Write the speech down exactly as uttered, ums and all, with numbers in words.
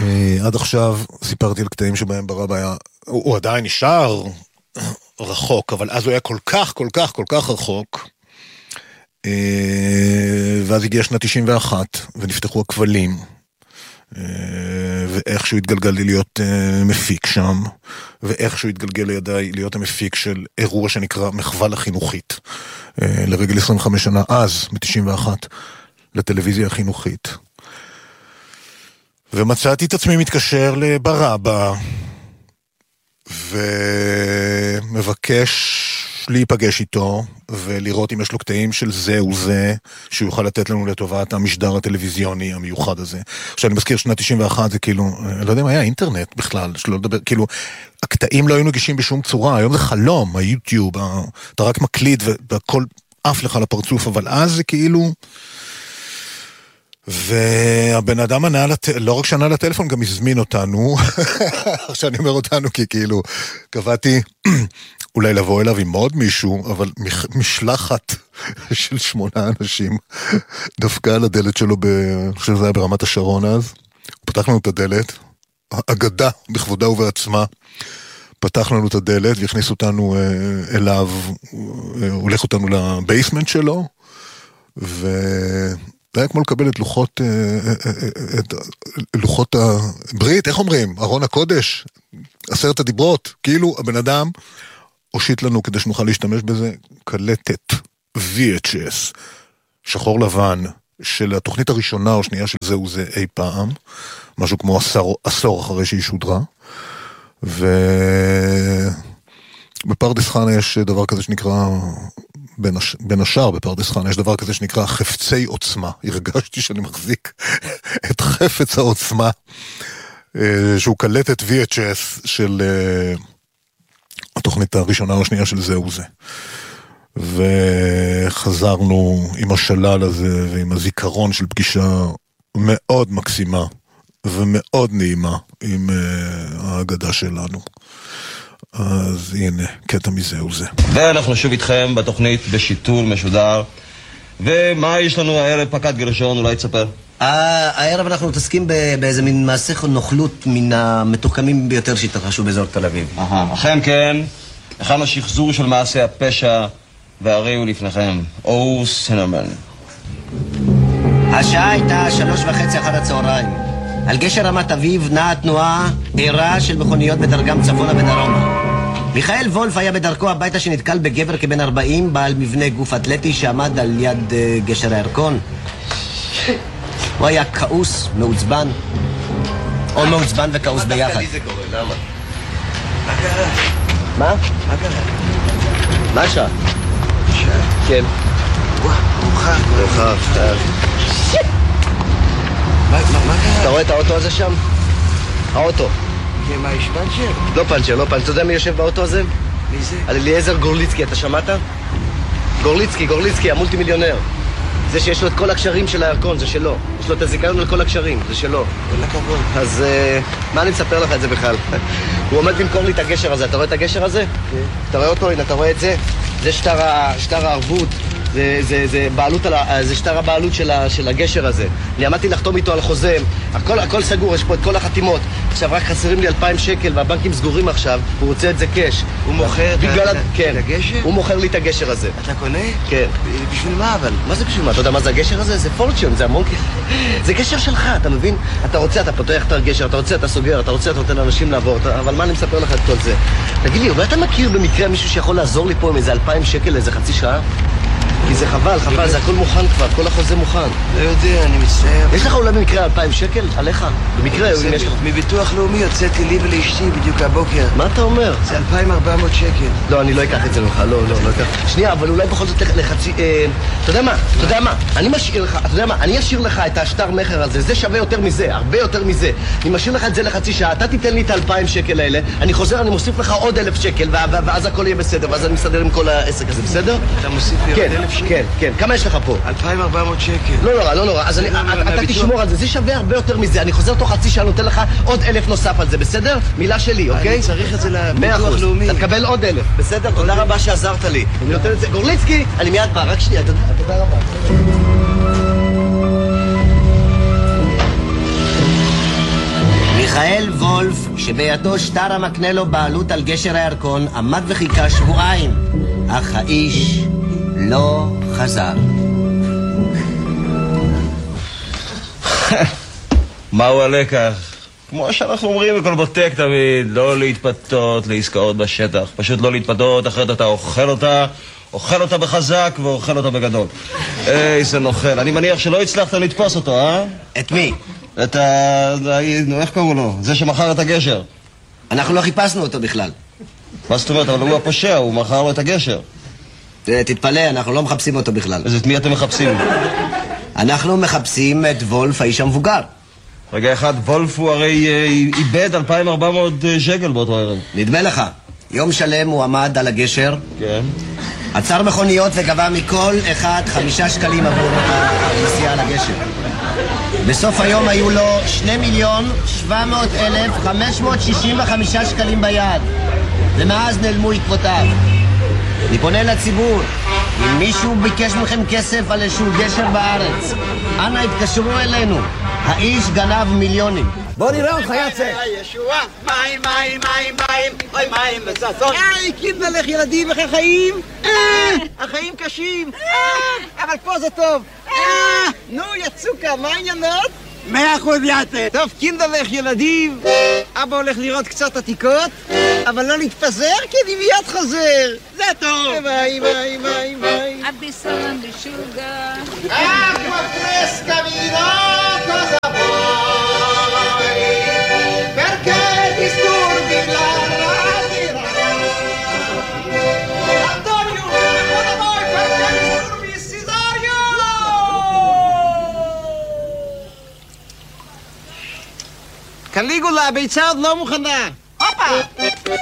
עד עכשיו סיפרתי על קטעים שבהם ברב היה, הוא, הוא עדיין נשאר רחוק, אבל אז הוא היה כל כך, כל כך, כל כך רחוק, ואז הגיעה שנת תשעים ואחת, ונפתחו הכבלים, ואיכשהו התגלגל לי להיות מפיק שם, ואיכשהו התגלגל לידיי להיות המפיק של אירוע שנקרא מחווה לחינוכית, לרגל עשרים וחמש שנה, אז, ב-תשעים ואחת, לטלוויזיה החינוכית. ומצאתי את עצמי מתקשר לברבא, ומבקש להיפגש איתו, ולראות אם יש לו קטעים של זה וזה, שהוא יוכל לתת לנו לטובת המשדר הטלוויזיוני המיוחד הזה. עכשיו אני מזכיר שנת תשעים ואחת, זה כאילו, לא יודע אם היה אינטרנט בכלל, שלא לדבר, כאילו, הקטעים לא היו נגישים בשום צורה, היום זה חלום, היוטיוב, אתה רק מקליט, והכל עף לך לפרצוף, אבל אז זה כאילו... והבן אדם ענה, לט... לא רק שענה לטלפון, גם הזמין אותנו, עכשיו אני אומר אותנו, כי כאילו, קבעתי אולי לבוא אליו עם עוד מישהו, אבל משלחת של שמונה אנשים, דווקא על הדלת שלו, ב... אני חושב שזה היה ברמת השרון אז, הוא פתח לנו את הדלת, אגדה בכבודה ובעצמה, פתח לנו את הדלת, והכניס אותנו אליו, הולך אותנו לבייסמנט שלו, ו... זה היה כמו לקבל את לוחות, את לוחות הברית, איך אומרים? ארון הקודש, עשרת הדיברות, כאילו הבן אדם הושיט לנו כדי שנוכל להשתמש בזה, קלטת וי אייץ' אס, שחור לבן, של התוכנית הראשונה או שנייה של זהו זה אי פעם, משהו כמו עשור, עשור אחרי שהיא שודרה, ובפרדס חנה יש דבר כזה שנקרא... בין, הש... בין השאר בפרדס חנה יש דבר כזה שנקרא חפצי עוצמה. הרגשתי שאני מחזיק את חפץ העוצמה, שהוא קלטת וי אייץ' אס של התוכנית הראשונה או השנייה של זהו זה. וחזרנו עם השלל הזה ועם הזיכרון של פגישה מאוד מקסימה ומאוד נעימה עם האגדה שלנו. אז הנה, קטע מזה וזה. ואנחנו שוב איתכם בתוכנית בשיטור משודר. ומה יש לנו הערב, פקד גרשון, אולי תספר? הערב אנחנו מתעסקים באיזה מין מעשה נוכלות מן המתוחכמים ביותר שהתרחשו באזור תל אביב. אכן כן, הכנו שחזור של מעשה הפשע, והרי הוא לפניכם, אור סינרמן. השעה הייתה שלוש וחצי אחר הצהריים. על גשר רמת אביב נעה תנועה עירה של מכוניות בדרגם צפונה ודרומה. מיכאל וולף היה בדרכו הביתה שנתקל בגבר כבן ארבעים, בעל מבנה גוף אתלטי שעמד על יד uh, גשר הירקון. הוא היה כעוס, מעוצבן, או מעוצבן וכעוס ביחד. לי זה קורה, למה? מה קרה? מה? מה קרה? מה השעה? שעה? כן. וואו, מוכר. מוכר, טוב. מה קרה? אתה רואה את האוטו הזה שם? האוטו. כן, מה, יש פנצ'ר? לא פנצ'ר, לא פנצ'ר. אתה יודע מי יושב באוטו הזה? מי זה? על אליעזר גורליצקי, אתה שמעת? גורליצקי, גורליצקי, המולטי מיליונר. זה שיש לו את כל הקשרים של הירקון, זה שלו. יש לו את הזיכיון על כל הקשרים, זה שלו. כל הכבוד. אז מה אני מספר לך את זה בכלל? הוא עומד למכור לי את הגשר הזה. אתה רואה את הגשר הזה? כן. אתה רואה אותו? הנה, אתה רואה את זה? זה שטר הערבות. זה, זה, זה, בעלות על ה, זה שטר הבעלות של, ה, של הגשר הזה. אני עמדתי לחתום איתו על חוזה, הכל, הכל סגור, יש פה את כל החתימות. עכשיו רק חסרים לי אלפיים שקל והבנקים סגורים עכשיו, הוא רוצה את זה קש. הוא מוכר בגלל... את, כן. את הגשר? הוא מוכר לי את הגשר הזה. אתה קונה? כן. בשביל מה אבל? מה זה בשביל מה? אתה יודע מה זה הגשר הזה? זה פורצ'יון, זה המון כסף. זה גשר שלך, אתה מבין? אתה רוצה, אתה פותח את הגשר, אתה רוצה, אתה סוגר, אתה רוצה, אתה נותן לאנשים לעבור, אתה... אבל מה אני מספר לך את כל זה? תגיד לי, אולי אתה מכיר במקרה מישהו שיכול לעזור לי פה עם איזה אלפיים שקל לאיזה חצי שעה? כי זה חבל, חבל, זה הכל מוכן כבר, כל החוזה מוכן. לא יודע, אני מצטער. יש לך אולי במקרה אלפיים שקל? עליך? במקרה, אם יש לך... מביטוח לאומי יוצאתי לי ולאשתי בדיוק הבוקר. מה אתה אומר? זה אלפיים וארבע מאות שקל. לא, אני לא אקח את זה ממך, לא, לא, לא אקח. שנייה, אבל אולי בכל זאת לחצי... אתה יודע מה? אתה יודע מה? אני משאיר לך, אתה יודע מה? אני אשאיר לך את השטר מחר הזה, זה שווה יותר מזה, הרבה יותר מזה. אני משאיר לך את זה לחצי שעה, אתה תיתן לי את האלפיים שקל האלה, אני חוזר, אני מוסיף לך עוד אלף שקל, ואז הכל יהיה בסדר, ואז אני מסדר עם כל העסק הזה, בסדר? אתה מוסיף לי עוד אלף שקל? כן, כן. כמה יש לך פה? אלפיים וארבע מאות שקל. לא נורא, לא נורא. אז אתה תשמור על זה, זה שווה הרבה יותר מזה. אני חוזר תוך חצי שעה, נותן לך עוד אלף נוסף על זה, בסדר? מילה שלי, אוקיי? אני צריך את זה לביטוח לאומי. אתה תקבל עוד אלף, בסדר? תודה רבה שעזרת לי. אני נותן את זה. גורליצקי, אני מיד בא, רק שנייה, תודה רבה. מיכאל וולף, שבידו שטר המקנה לו בעלות על גשר הירקון, עמד וחיכה שבועיים, אך האיש לא חזר. מהו הלקח? כמו שאנחנו אומרים בכל בוטק תמיד, לא להתפתות לעסקאות בשטח. פשוט לא להתפתות, אחרת אתה אוכל אותה, אוכל אותה בחזק ואוכל אותה בגדול. איזה נוכל. אני מניח שלא הצלחת לתפוס אותו, אה? את מי? את ה... נו, איך קראו לו? זה שמכר את הגשר. אנחנו לא חיפשנו אותו בכלל. מה זאת אומרת? אבל הוא הפושע, הוא מכר לו את הגשר. תתפלא, אנחנו לא מחפשים אותו בכלל. אז את מי אתם מחפשים? אנחנו מחפשים את וולף, האיש המבוגר. רגע אחד, וולף הוא הרי איבד אלפיים וארבע מאות שקל באותו ערב. נדמה לך. יום שלם הוא עמד על הגשר. כן. עצר מכוניות וגבה מכל אחד חמישה שקלים עבור הנסיעה על הגשר. בסוף היום היו לו שני מיליון שבע מאות אלף חמש מאות שישים וחמישה שקלים ביד, ומאז נעלמו עקבותיו. אני פונה לציבור, אם מישהו ביקש מכם כסף על איזשהו גשר בארץ, אנא התקשרו אלינו, האיש גנב מיליונים. בוא נראה אותך יצא. ישועה, מים, מים, מים, מים, אוי מים וששון. איי, קידלך ילדים, איך החיים? החיים קשים, אבל פה זה טוב. נו, יצוקה, מה העניינות? מאה אחוז יצא. טוב, קידלך ילדים, אבא הולך לראות קצת עתיקות, אבל לא להתפזר כי אני מיד חוזר. זה טוב. מים, מים, מים, מים. הביסון בשוגה. אקווה פרסקה וינו cosa vuoi perché disturbi la natura Antonio cosa vuoi perché disturbi Cesario קליגולה, הביצה עוד לא מוכנה. הופה!